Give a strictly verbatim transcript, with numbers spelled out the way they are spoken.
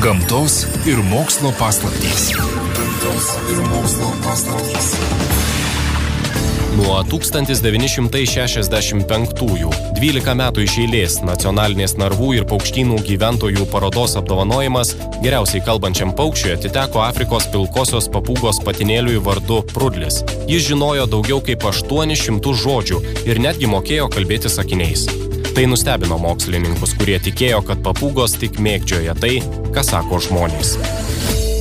Gamtos ir mokslo paslaptys. Gamtos ir mokslo paslaptys. Nuo tūkstantis devyni šimtai šešiasdešimt penktųjų dvylika metų iš eilės nacionalinės narvų ir paukštynų gyventojų parodos apdovanojimas geriausiai kalbančiam paukščiui atiteko Afrikos pilkosios papūgos patinėliui vardu Prudlis. Jis žinojo daugiau kaip aštuonis šimtus žodžių ir netgi mokėjo kalbėti sakiniais. Tai nustebino mokslininkus, kurie tikėjo, kad papūgos tik mėgdžioja tai, ką sako žmonės.